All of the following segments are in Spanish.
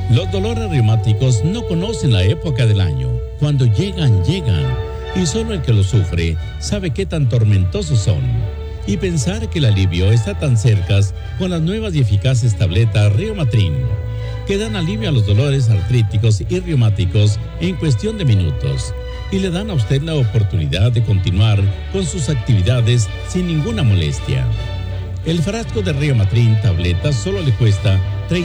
Los dolores reumáticos no conocen la época del año. Cuando llegan, llegan. Y solo el que los sufre sabe qué tan tormentosos son. Y pensar que el alivio está tan cerca con las nuevas y eficaces tabletas Reumatrin, que dan alivio a los dolores artríticos y reumáticos en cuestión de minutos. Y le dan a usted la oportunidad de continuar con sus actividades sin ninguna molestia. El frasco de Reumatrin tabletas solo le cuesta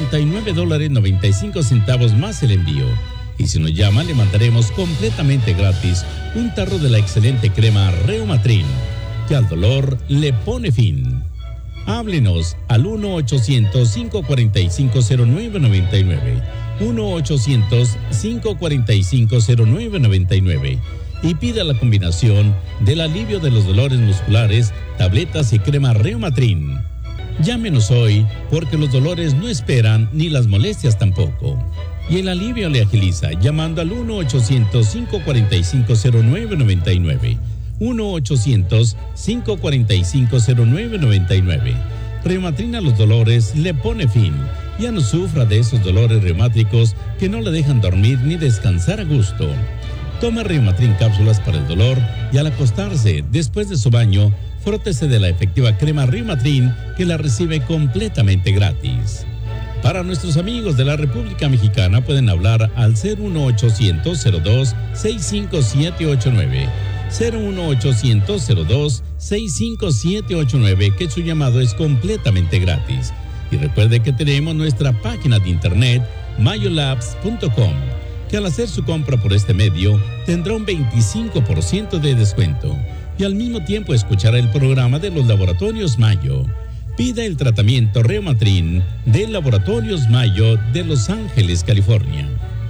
$39.95 más el envío. Y si nos llama, le mandaremos completamente gratis un tarro de la excelente crema Reumatrin, que al dolor le pone fin. Háblenos al 1-800-545-0999, 1-800-545-0999 y pida la combinación del alivio de los dolores musculares, tabletas y crema Reumatrin. Llámenos hoy porque los dolores no esperan ni las molestias tampoco. Y el alivio le agiliza llamando al 1-800-545-0999, 1-800-545-0999. Reumatrin a los dolores le pone fin. Ya no sufra de esos dolores reumáticos que no le dejan dormir ni descansar a gusto. Toma Reumatrin cápsulas para el dolor y al acostarse, después de su baño, frótese de la efectiva crema Reumatrin que la recibe completamente gratis. Para nuestros amigos de la República Mexicana pueden hablar al 01800-265-789, 01800-265-789, que su llamado es completamente gratis. Y recuerde que tenemos nuestra página de internet mayolabs.com, que al hacer su compra por este medio tendrá un 25% de descuento y al mismo tiempo escuchará el programa de los Laboratorios Mayo. Pida el tratamiento Reumatrin de Laboratorios Mayo de Los Ángeles, California.